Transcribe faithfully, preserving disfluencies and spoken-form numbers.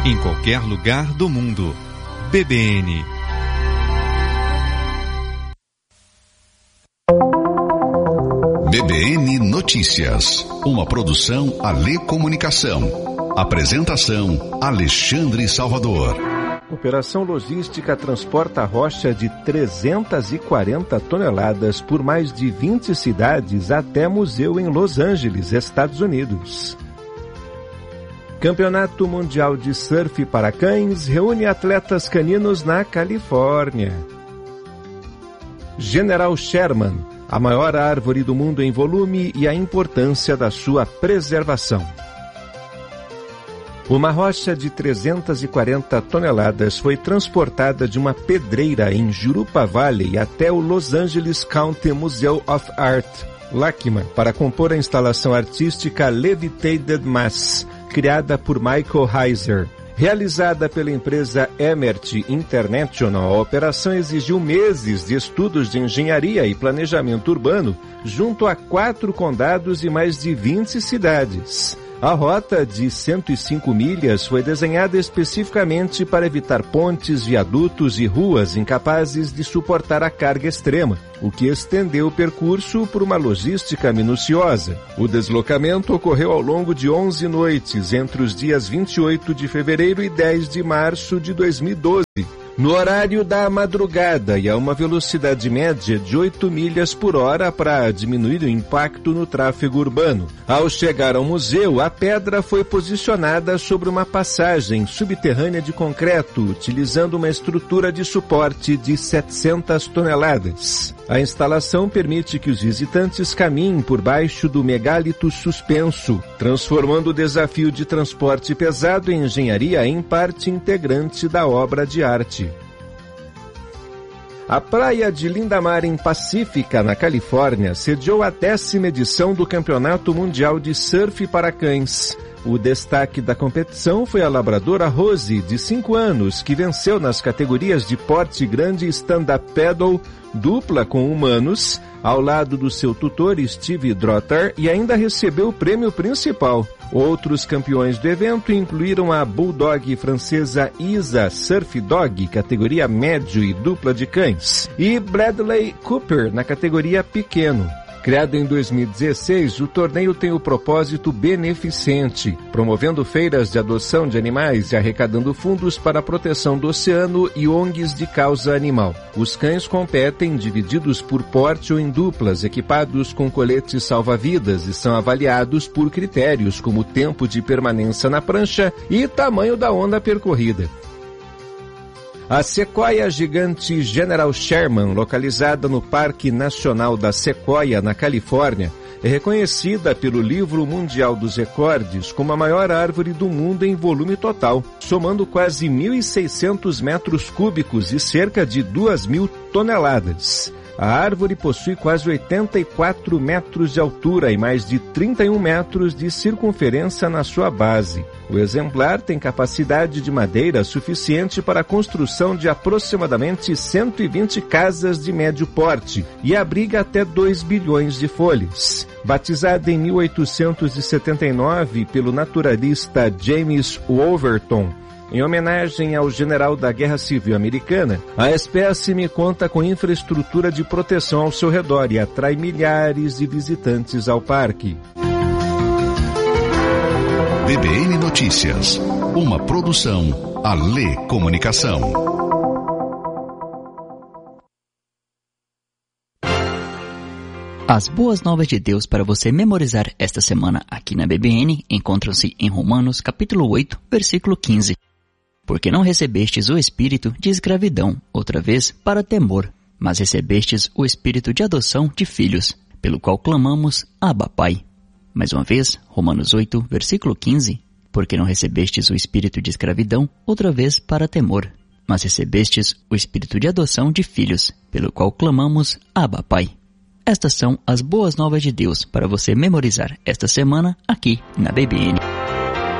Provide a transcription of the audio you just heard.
em qualquer lugar do mundo. B B N. B B N Notícias, uma produção Alê Comunicação. Apresentação Alexandre Salvador. Operação logística transporta rocha de trezentas e quarenta toneladas por mais de vinte cidades até museu em Los Angeles, Estados Unidos. Campeonato Mundial de Surf para Cães reúne atletas caninos na Califórnia. General Sherman, a maior árvore do mundo em volume e a importância da sua preservação. Uma rocha de trezentas e quarenta toneladas foi transportada de uma pedreira em Jurupa Valley até o Los Angeles County Museum of Art, LACMA, para compor a instalação artística Levitated Mass, criada por Michael Heiser. Realizada pela empresa Emert International, a operação exigiu meses de estudos de engenharia e planejamento urbano junto a quatro condados e mais de vinte cidades. A rota de cento e cinco milhas foi desenhada especificamente para evitar pontes, viadutos e ruas incapazes de suportar a carga extrema, o que estendeu o percurso por uma logística minuciosa. O deslocamento ocorreu ao longo de onze noites, entre os dias vinte e oito de fevereiro e dez de março de dois mil e doze. No horário da madrugada e a uma velocidade média de oito milhas por hora para diminuir o impacto no tráfego urbano. Ao chegar ao museu, a pedra foi posicionada sobre uma passagem subterrânea de concreto, utilizando uma estrutura de suporte de setecentas toneladas. A instalação permite que os visitantes caminhem por baixo do megálito suspenso, transformando o desafio de transporte pesado em engenharia em parte integrante da obra de arte. A praia de Lindamar, em Pacífica, na Califórnia, sediou a décima edição do Campeonato Mundial de Surf para Cães. O destaque da competição foi a labradora Rose, de cinco anos, que venceu nas categorias de porte grande stand-up paddle, dupla com humanos, ao lado do seu tutor Steve Drotter, e ainda recebeu o prêmio principal. Outros campeões do evento incluíram a bulldog francesa Isa Surf Dog, categoria médio e dupla de cães, e Bradley Cooper, na categoria pequeno. Criado em dois mil e dezesseis, o torneio tem o propósito beneficente, promovendo feiras de adoção de animais e arrecadando fundos para a proteção do oceano e O N Gs de causa animal. Os cães competem divididos por porte ou em duplas, equipados com coletes salva-vidas, e são avaliados por critérios como tempo de permanência na prancha e tamanho da onda percorrida. A sequoia gigante General Sherman, localizada no Parque Nacional da Sequoia, na Califórnia, é reconhecida pelo Livro Mundial dos Recordes como a maior árvore do mundo em volume total, somando quase mil e seiscentos metros cúbicos e cerca de duas mil toneladas. A árvore possui quase oitenta e quatro metros de altura e mais de trinta e um metros de circunferência na sua base. O exemplar tem capacidade de madeira suficiente para a construção de aproximadamente cento e vinte casas de médio porte e abriga até dois bilhões de folhas. Batizada em mil oitocentos e setenta e nove pelo naturalista James Wolverton, em homenagem ao general da Guerra Civil Americana, a espécime conta com infraestrutura de proteção ao seu redor e atrai milhares de visitantes ao parque. B B N Notícias, uma produção Alê Comunicação. As boas novas de Deus para você memorizar esta semana aqui na B B N encontram-se em Romanos capítulo oito, versículo quinze. Porque não recebestes o espírito de escravidão, outra vez, para temor, mas recebestes o espírito de adoção de filhos, pelo qual clamamos, Abba, Pai. Mais uma vez, Romanos oito, versículo quinze. Porque não recebestes o espírito de escravidão, outra vez, para temor, mas recebestes o espírito de adoção de filhos, pelo qual clamamos, Abba, Pai. Estas são as boas novas de Deus para você memorizar esta semana aqui na B B N.